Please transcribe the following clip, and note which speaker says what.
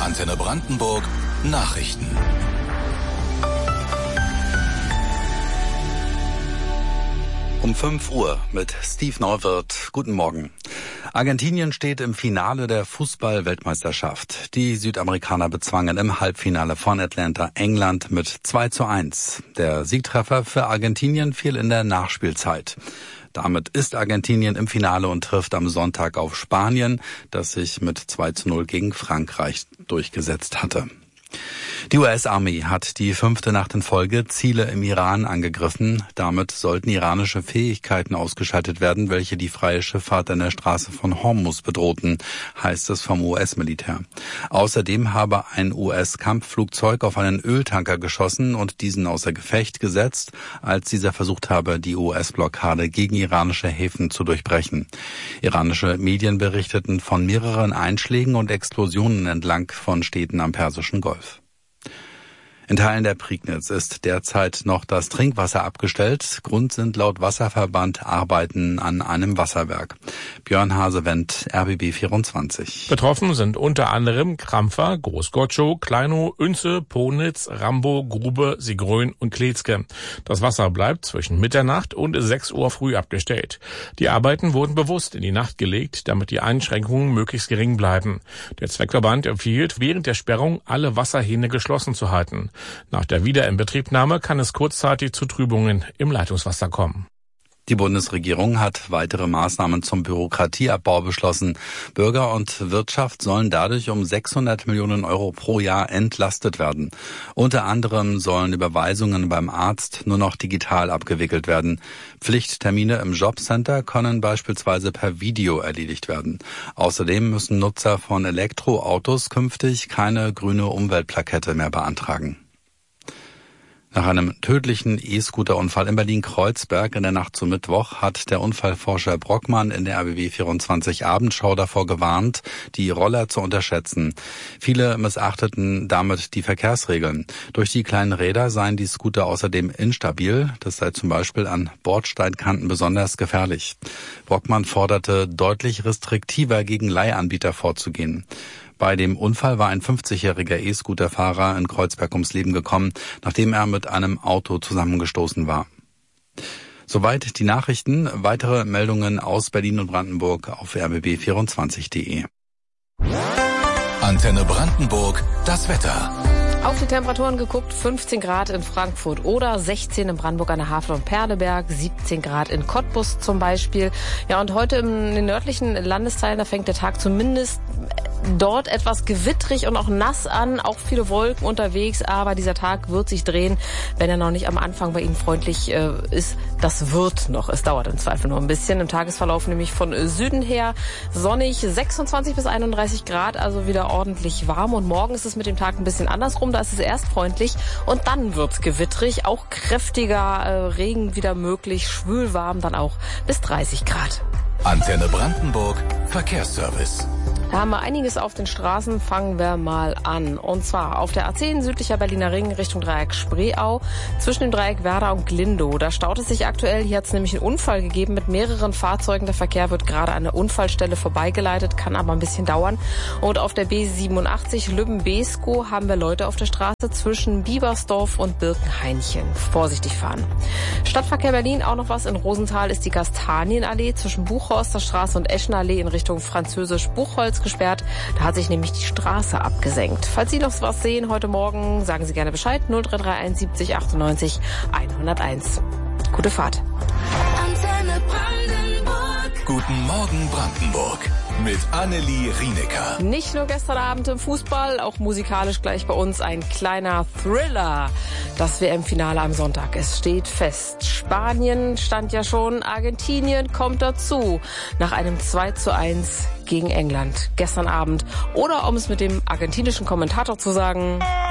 Speaker 1: Antenne Brandenburg Nachrichten.
Speaker 2: Um 5 Uhr mit Steve Neuwirth. Guten Morgen. Argentinien steht im Finale der Fußball-Weltmeisterschaft. Die Südamerikaner bezwangen im Halbfinale von Atlanta England mit 2:1. Der Siegtreffer für Argentinien fiel in der Nachspielzeit. Damit ist Argentinien im Finale und trifft am Sonntag auf Spanien, das sich mit 2:0 gegen Frankreich durchgesetzt hatte. Die US-Armee hat die 5. Nacht in Folge Ziele im Iran angegriffen. Damit sollten iranische Fähigkeiten ausgeschaltet werden, welche die freie Schifffahrt an der Straße von Hormuz bedrohten, heißt es vom US-Militär. Außerdem habe ein US-Kampfflugzeug auf einen Öltanker geschossen und diesen außer Gefecht gesetzt, als dieser versucht habe, die US-Blockade gegen iranische Häfen zu durchbrechen. Iranische Medien berichteten von mehreren Einschlägen und Explosionen entlang von Städten am Persischen Golf. In Teilen der Prignitz ist derzeit noch das Trinkwasser abgestellt. Grund sind laut Wasserverband Arbeiten an einem Wasserwerk. Björn Hasewendt, RBB 24.
Speaker 3: Betroffen sind unter anderem Krampfer, Großgotschow, Kleinow, Oense, Ponitz, Rambo, Grube, Sigrön und Kletzke. Das Wasser bleibt zwischen Mitternacht und 6 Uhr früh abgestellt. Die Arbeiten wurden bewusst in die Nacht gelegt, damit die Einschränkungen möglichst gering bleiben. Der Zweckverband empfiehlt, während der Sperrung alle Wasserhähne geschlossen zu halten. Nach der Wiederinbetriebnahme kann es kurzzeitig zu Trübungen im Leitungswasser kommen.
Speaker 2: Die Bundesregierung hat weitere Maßnahmen zum Bürokratieabbau beschlossen. Bürger und Wirtschaft sollen dadurch um 600 Millionen Euro pro Jahr entlastet werden. Unter anderem sollen Überweisungen beim Arzt nur noch digital abgewickelt werden. Pflichttermine im Jobcenter können beispielsweise per Video erledigt werden. Außerdem müssen Nutzer von Elektroautos künftig keine grüne Umweltplakette mehr beantragen. Nach einem tödlichen E-Scooter-Unfall in Berlin-Kreuzberg in der Nacht zum Mittwoch hat der Unfallforscher Brockmann in der RBB 24 Abendschau davor gewarnt, die Roller zu unterschätzen. Viele missachteten damit die Verkehrsregeln. Durch die kleinen Räder seien die Scooter außerdem instabil. Das sei zum Beispiel an Bordsteinkanten besonders gefährlich. Brockmann forderte, deutlich restriktiver gegen Leihanbieter vorzugehen. Bei dem Unfall war ein 50-jähriger E-Scooter-Fahrer in Kreuzberg ums Leben gekommen, nachdem er mit einem Auto zusammengestoßen war. Soweit die Nachrichten. Weitere Meldungen aus Berlin und Brandenburg auf rbb24.de.
Speaker 1: Antenne Brandenburg, das Wetter.
Speaker 4: Auf die Temperaturen geguckt, 15 Grad in Frankfurt oder 16 in Brandenburg an der Havel und Perleberg, 17 Grad in Cottbus zum Beispiel. Ja, und heute in den nördlichen Landesteilen, da fängt der Tag zumindest dort etwas gewittrig und auch nass an, auch viele Wolken unterwegs, aber dieser Tag wird sich drehen, wenn er noch nicht am Anfang bei Ihnen freundlich ist. Das wird noch, es dauert im Zweifel nur ein bisschen. Im Tagesverlauf nämlich von Süden her sonnig, 26 bis 31 Grad, also wieder ordentlich warm. Und morgen ist es mit dem Tag ein bisschen andersrum, da ist es erst freundlich und dann wird's gewittrig, auch kräftiger Regen wieder möglich, schwül warm dann auch bis 30 Grad.
Speaker 1: Antenne Brandenburg Verkehrsservice.
Speaker 4: Da haben wir einiges auf den Straßen, fangen wir mal an. Und zwar auf der A10 südlicher Berliner Ring Richtung Dreieck Spreeau, zwischen dem Dreieck Werder und Glindow. Da staut es sich aktuell, hier hat es nämlich einen Unfall gegeben mit mehreren Fahrzeugen. Der Verkehr wird gerade an der Unfallstelle vorbeigeleitet, kann aber ein bisschen dauern. Und auf der B87 Lübben-Beeskow haben wir Leute auf der Straße zwischen Biebersdorf und Birkenhainchen. Vorsichtig fahren. Stadtverkehr Berlin, auch noch was. In Rosenthal ist die Kastanienallee zwischen Buchhorster Straße und Eschenallee in Richtung Französisch-Buchholz gesperrt. Da hat sich nämlich die Straße abgesenkt. Falls Sie noch was sehen heute Morgen, sagen Sie gerne Bescheid. 0331 70 98 101. Gute Fahrt.
Speaker 1: Antenne Brandenburg. Guten Morgen Brandenburg mit Annelie Rienecker.
Speaker 4: Nicht nur gestern Abend im Fußball, auch musikalisch gleich bei uns ein kleiner Thriller. Das WM-Finale am Sonntag. Es steht fest. Spanien stand ja schon, Argentinien kommt dazu. Nach einem 2:1 gegen England gestern Abend. Oder um es mit dem argentinischen Kommentator zu sagen: